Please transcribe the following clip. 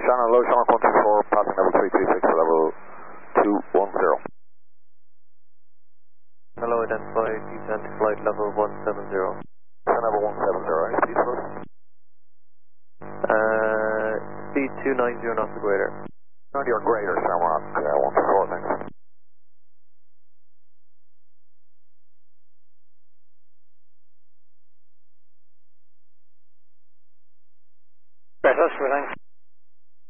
Shannon, low Shannon 124, passing level 336 for level 210. Hello, identify descent flight level 170. Descent level 170, any speed for us? Speed 290 knots or greater. 90 or greater, Shamrock 124, thanks. Right, that's thanks.